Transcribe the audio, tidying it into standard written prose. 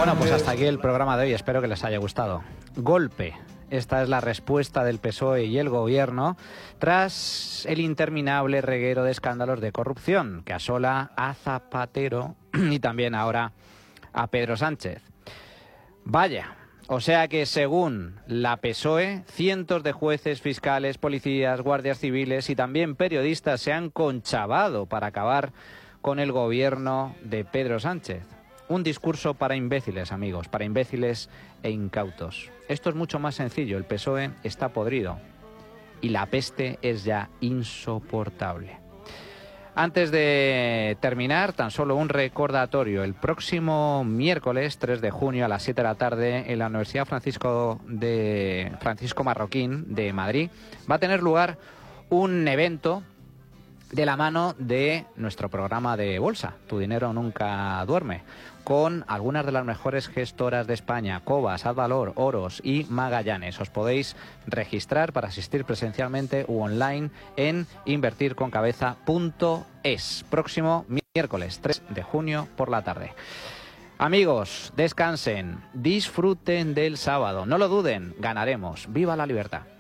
Bueno, pues hasta aquí el programa de hoy. Espero que les haya gustado. Golpe. Esta es la respuesta del PSOE y el Gobierno tras el interminable reguero de escándalos de corrupción que asola a Zapatero y también ahora a Pedro Sánchez. Vaya, o sea que según la PSOE, cientos de jueces, fiscales, policías, guardias civiles y también periodistas se han conchavado para acabar con el gobierno de Pedro Sánchez. Un discurso para imbéciles, amigos, para imbéciles e incautos. Esto es mucho más sencillo. El PSOE está podrido y la peste es ya insoportable. Antes de terminar, tan solo un recordatorio. El próximo miércoles 3 de junio a las 7 de la tarde en la Universidad Francisco Marroquín de Madrid va a tener lugar un evento de la mano de nuestro programa de bolsa, Tu Dinero Nunca Duerme, con algunas de las mejores gestoras de España, Cobas, Advalor, Oros y Magallanes. Os podéis registrar para asistir presencialmente u online en invertirconcabeza.es. Próximo miércoles 3 de junio por la tarde. Amigos, descansen, disfruten del sábado, no lo duden, ganaremos. ¡Viva la libertad!